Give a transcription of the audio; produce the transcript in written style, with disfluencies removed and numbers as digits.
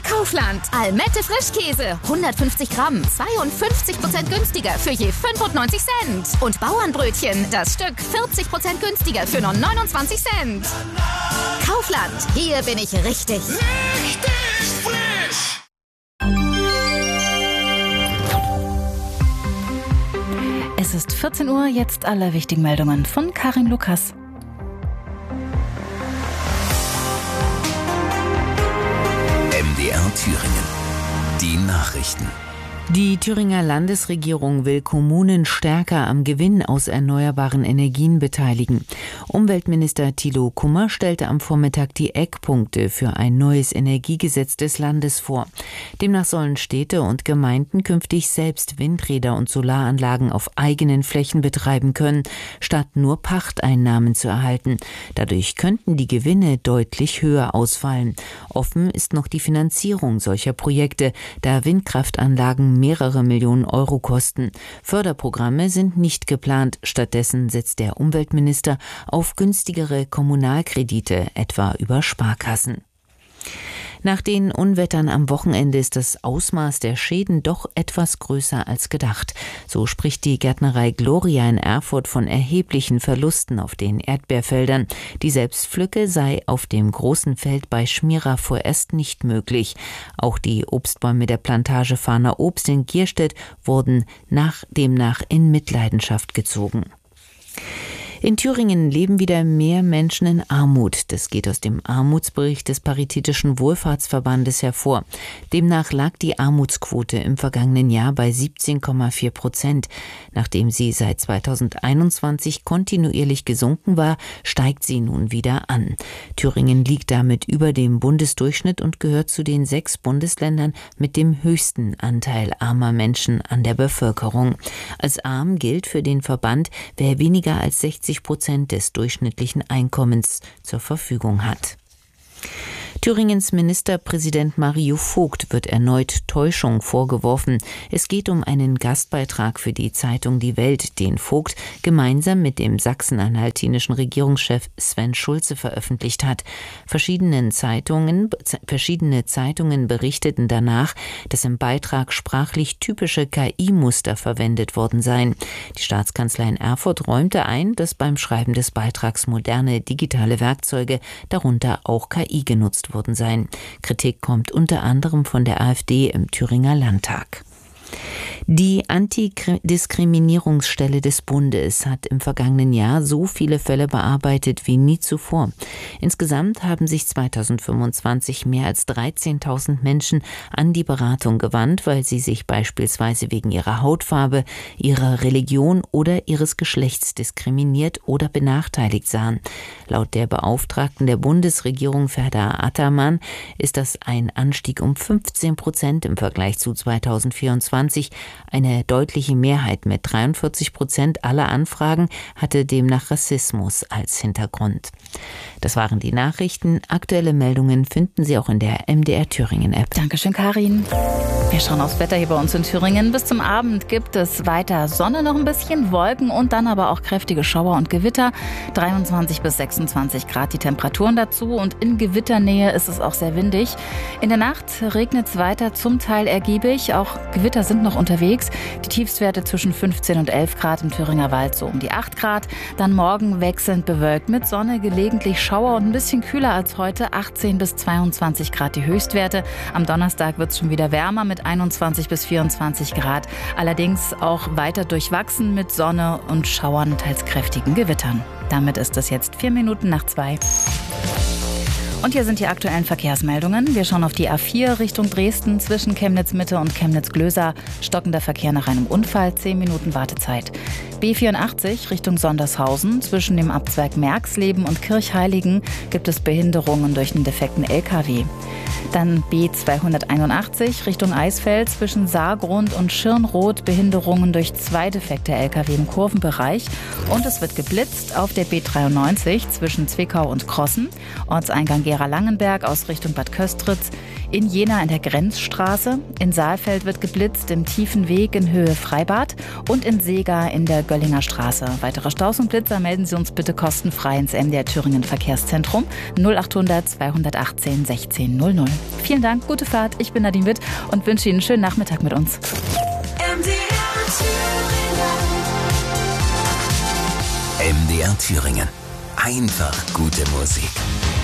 Kaufland. Almette Frischkäse. 150 Gramm. 52% günstiger für je 95 Cent. Und Bauernbrötchen. Das Stück 40% günstiger für nur 29 Cent. Kaufland. Hier bin ich richtig. Richtig frisch. Es ist 14 Uhr, jetzt alle wichtigen Meldungen von Karin Lukas. MDR Thüringen. Die Nachrichten. Die Thüringer Landesregierung will Kommunen stärker am Gewinn aus erneuerbaren Energien beteiligen. Umweltminister Thilo Kummer stellte am Vormittag die Eckpunkte für ein neues Energiegesetz des Landes vor. Demnach sollen Städte und Gemeinden künftig selbst Windräder und Solaranlagen auf eigenen Flächen betreiben können, statt nur Pachteinnahmen zu erhalten. Dadurch könnten die Gewinne deutlich höher ausfallen. Offen ist noch die Finanzierung solcher Projekte, da Windkraftanlagen mehrere Millionen Euro kosten. Förderprogramme sind nicht geplant. Stattdessen setzt der Umweltminister auf günstigere Kommunalkredite, etwa über Sparkassen. Nach den Unwettern am Wochenende ist das Ausmaß der Schäden doch etwas größer als gedacht. So spricht die Gärtnerei Gloria in Erfurt von erheblichen Verlusten auf den Erdbeerfeldern. Die Selbstpflücke sei auf dem großen Feld bei Schmira vorerst nicht möglich. Auch die Obstbäume der Plantage Fahner Obst in Gierstedt wurden demnach in Mitleidenschaft gezogen. In Thüringen leben wieder mehr Menschen in Armut. Das geht aus dem Armutsbericht des Paritätischen Wohlfahrtsverbandes hervor. Demnach lag die Armutsquote im vergangenen Jahr bei 17,4%. Nachdem sie seit 2021 kontinuierlich gesunken war, steigt sie nun wieder an. Thüringen liegt damit über dem Bundesdurchschnitt und gehört zu den 6 Bundesländern mit dem höchsten Anteil armer Menschen an der Bevölkerung. Als arm gilt für den Verband, wer weniger als 60% des durchschnittlichen Einkommens zur Verfügung hat. Thüringens Ministerpräsident Mario Vogt wird erneut Täuschung vorgeworfen. Es geht um einen Gastbeitrag für die Zeitung Die Welt, den Vogt gemeinsam mit dem sachsen-anhaltinischen Regierungschef Sven Schulze veröffentlicht hat. Verschiedene Zeitungen berichteten danach, dass im Beitrag sprachlich typische KI-Muster verwendet worden seien. Die Staatskanzlei in Erfurt räumte ein, dass beim Schreiben des Beitrags moderne digitale Werkzeuge, darunter auch KI, genutzt worden sein. Kritik kommt unter anderem von der AfD im Thüringer Landtag. Die Antidiskriminierungsstelle des Bundes hat im vergangenen Jahr so viele Fälle bearbeitet wie nie zuvor. Insgesamt haben sich 2025 mehr als 13.000 Menschen an die Beratung gewandt, weil sie sich beispielsweise wegen ihrer Hautfarbe, ihrer Religion oder ihres Geschlechts diskriminiert oder benachteiligt sahen. Laut der Beauftragten der Bundesregierung Ferda Ataman ist das ein Anstieg um 15% im Vergleich zu 2024. Eine deutliche Mehrheit mit 43% aller Anfragen hatte demnach Rassismus als Hintergrund. Das waren die Nachrichten. Aktuelle Meldungen finden Sie auch in der MDR Thüringen App. Dankeschön, Karin. Wir schauen aufs Wetter hier bei uns in Thüringen. Bis zum Abend gibt es weiter Sonne, noch ein bisschen Wolken und dann aber auch kräftige Schauer und Gewitter. 23 bis 26 Grad die Temperaturen dazu und in Gewitternähe ist es auch sehr windig. In der Nacht regnet es weiter zum Teil ergiebig. Auch Gewitter sind noch unterwegs. Die Tiefstwerte zwischen 15 und 11 Grad im Thüringer Wald so um die 8 Grad. Dann morgen wechselnd bewölkt mit Sonne, gelegentlich Schauer und ein bisschen kühler als heute. 18 bis 22 Grad die Höchstwerte. Am Donnerstag wird es schon wieder wärmer mit 21 bis 24 Grad. Allerdings auch weiter durchwachsen mit Sonne und Schauern, teils kräftigen Gewittern. Damit ist es jetzt 4 Minuten nach 2. Und hier sind die aktuellen Verkehrsmeldungen. Wir schauen auf die A4 Richtung Dresden zwischen Chemnitz-Mitte und Chemnitz-Glösa. Stockender Verkehr nach einem Unfall, 10 Minuten Wartezeit. B84 Richtung Sondershausen zwischen dem Abzweig Merxleben und Kirchheiligen gibt es Behinderungen durch einen defekten LKW. Dann B281 Richtung Eisfeld zwischen Saargrund und Schirnroth, Behinderungen durch 2 defekte LKW im Kurvenbereich. Und es wird geblitzt auf der B93 zwischen Zwickau und Krossen. Ortseingang Gera-Langenberg aus Richtung Bad Köstritz. In Jena in der Grenzstraße, in Saalfeld wird geblitzt, im Tiefen Weg in Höhe Freibad und in Seegar in der Göllinger Straße. Weitere Staus und Blitzer melden Sie uns bitte kostenfrei ins MDR Thüringen Verkehrszentrum 0800 218 16 00. Vielen Dank, gute Fahrt. Ich bin Nadine Witt und wünsche Ihnen einen schönen Nachmittag mit uns. MDR Thüringen. Einfach gute Musik.